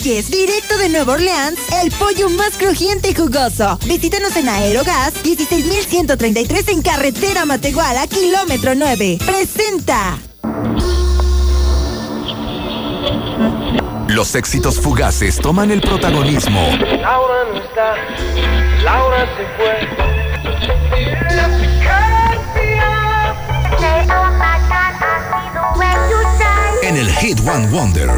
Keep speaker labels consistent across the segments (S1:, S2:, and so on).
S1: detalles. Directo de Nueva Orleans, el pollo más crujiente y jugoso. Visítanos en Aerogas, 16,133 en carretera Matehuala, kilómetro 9. Presenta.
S2: Los éxitos fugaces toman el protagonismo.
S3: Laura no está, Laura se fue.
S2: En el Hit One Wonder.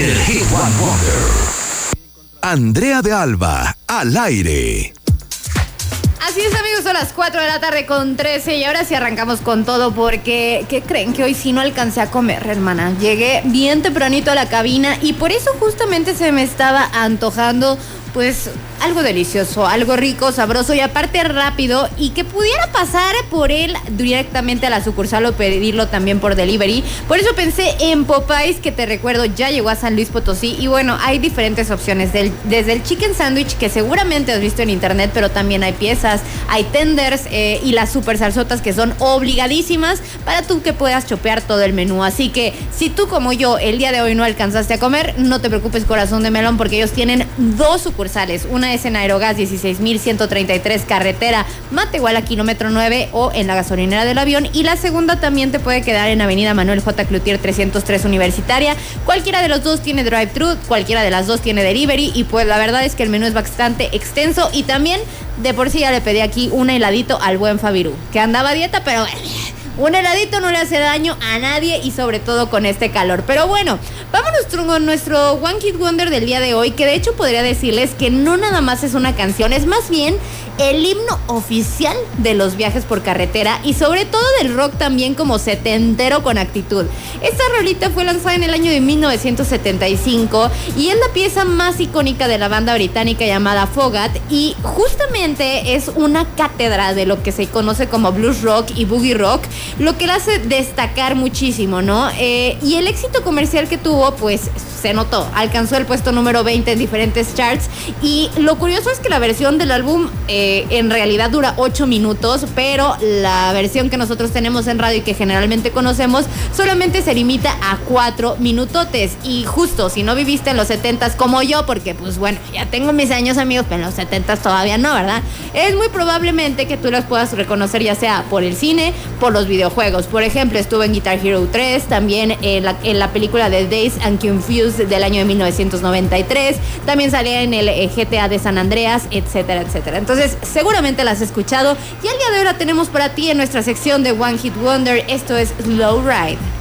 S2: Andrea de Alba, al aire.
S4: Así es, amigos, son las 4 de la tarde con 13 y ahora sí arrancamos con todo porque, ¿qué creen? Que hoy sí no alcancé a comer, hermana. Llegué bien tempranito a la cabina y por eso justamente se me estaba antojando, pues, algo delicioso, algo rico, sabroso y aparte rápido y que pudiera pasar por él directamente a la sucursal o pedirlo también por delivery. Por eso pensé en Popeyes, que te recuerdo ya llegó a San Luis Potosí y bueno, hay diferentes opciones, desde el chicken sandwich que seguramente has visto en internet, pero también hay piezas, hay tenders y las super salsotas que son obligadísimas para tú que puedas chopear todo el menú. Así que si tú como yo el día de hoy no alcanzaste a comer, no te preocupes, corazón de melón, porque ellos tienen dos sucursales. Una es en Aerogas 16,133 carretera Matehuala, kilómetro 9 o en la gasolinera del Avión, y la segunda también te puede quedar en avenida Manuel J. Cloutier 303 Universitaria. Cualquiera de los dos tiene drive-thru, cualquiera de las dos tiene delivery y pues la verdad es que el menú es bastante extenso y también de por sí ya le pedí aquí un heladito al buen Fabirú, que andaba a dieta, pero bueno, un heladito no le hace daño a nadie y sobre todo con este calor. Pero bueno, vámonos con nuestro One Hit Wonder del día de hoy, que de hecho podría decirles que no nada más es una canción, es más bien el himno oficial de los viajes por carretera y sobre todo del rock también como setentero con actitud. Esta rolita fue lanzada en el año de 1975 y es la pieza más icónica de la banda británica llamada Fogat y justamente es una cátedra de lo que se conoce como blues rock y boogie rock, lo que la hace destacar muchísimo, ¿no? Y el éxito comercial que tuvo, pues se notó, alcanzó el puesto número 20 en diferentes charts y lo curioso es que la versión del álbum en realidad dura 8 minutos, pero la versión que nosotros tenemos en radio y que generalmente conocemos solamente se limita a 4 minutotes y justo si no viviste en los 70s como yo, porque pues bueno, ya tengo mis años, amigos, pero en los 70s todavía no, ¿verdad? Es muy probablemente que tú las puedas reconocer ya sea por el cine, por los videojuegos. Por ejemplo, estuvo en Guitar Hero 3, también en la película de Dazed and Confused del año de 1993, también salía en el GTA de San Andreas, etcétera, etcétera. Entonces, seguramente las has escuchado y el día de hoy la tenemos para ti en nuestra sección de One Hit Wonder. Esto es Slow Ride.